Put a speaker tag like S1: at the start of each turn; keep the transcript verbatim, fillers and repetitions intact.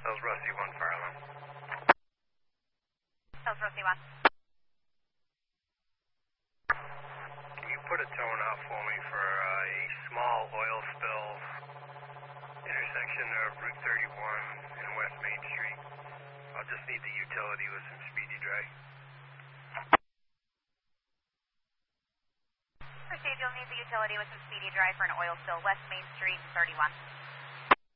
S1: How's Rusty one, fire alarm?
S2: How's Rusty one?
S1: Can you put a tone out for me for a small oil spill intersection of Route thirty-one and West Main Street? I'll just need the utility with some speedy dry.
S2: Proceed, you'll need the utility with some speedy dry for an oil spill, West Main Street and thirty-one.